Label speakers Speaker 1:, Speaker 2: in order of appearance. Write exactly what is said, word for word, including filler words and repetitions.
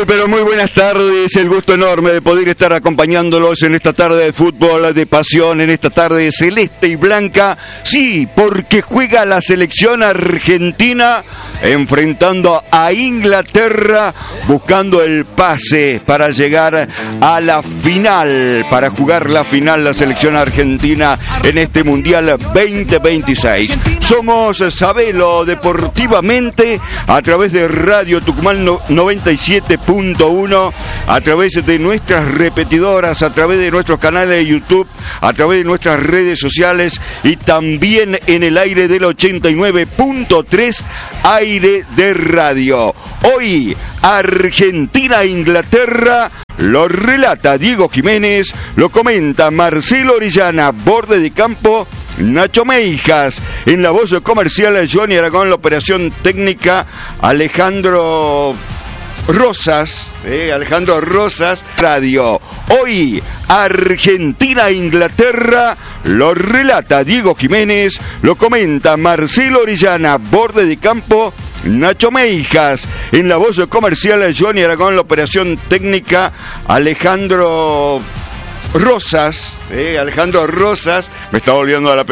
Speaker 1: pero muy buenas tardes. El gusto enorme de poder estar acompañándolos en esta tarde de fútbol, de pasión, en esta tarde celeste y blanca. Sí, porque juega la selección argentina enfrentando a Inglaterra, buscando el pase para llegar a la final, para jugar la final la selección argentina en este Mundial veinte veintiséis. Somos Sabelo Deportivamente a través de Radio Tucumán noventa y siete punto uno, a través de nuestras repetidoras, a través de nuestros canales de YouTube, a través de nuestras redes sociales y también en el aire del ochenta y nueve punto tres, aire de radio. Hoy, Argentina-Inglaterra, lo relata Diego Jiménez, lo comenta Marcelo Orellana, borde de campo Nacho Meijas, en la voz comercial Johnny Aragón, la operación técnica Alejandro Rosas, eh, Alejandro Rosas, radio. Hoy, Argentina-Inglaterra, lo relata Diego Jiménez, lo comenta Marcelo Orellana, borde de campo Nacho Meijas, en la voz comercial Johnny Aragón, la operación técnica Alejandro Rosas, eh, Alejandro Rosas, me está volviendo a la